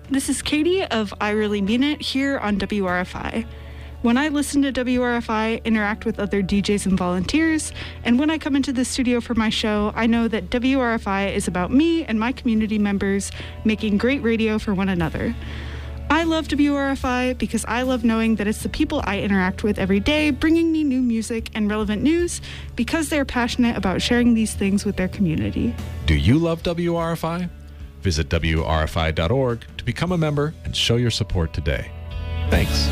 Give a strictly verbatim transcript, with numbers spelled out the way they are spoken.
This is Katie of I Really Mean It here on W R F I. When I listen to W R F I, interact with other D Js and volunteers, and when I come into the studio for my show, I know that W R F I is about me and my community members making great radio for one another. I love W R F I because I love knowing that it's the people I interact with every day bringing me new music and relevant news because they're passionate about sharing these things with their community. Do you love W R F I? Visit W R F I dot org to become a member and show your support today. Thanks.